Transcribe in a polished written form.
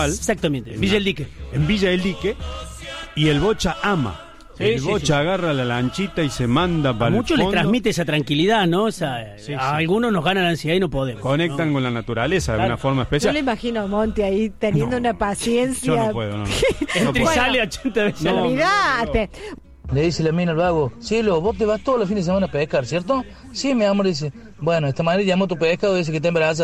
Exactamente, Villa El Dique. En Villa El Dique, y el bocha ama. El bocha agarra la lanchita y se manda para el fondo. A muchos les transmite esa tranquilidad, ¿no? A algunos nos gana la ansiedad y no podemos. Conectan con la naturaleza de una forma especial. Yo le imagino a Monty ahí teniendo una paciencia. Yo no puedo, no. Entre sale 80 veces. No, olvídate. Le dice la mina al vago: cielo, vos te vas todos los fines de semana a pescar, ¿cierto? Sí, mi amor, dice. Bueno, de esta manera llamo a tu pescado y dice que te embarazas.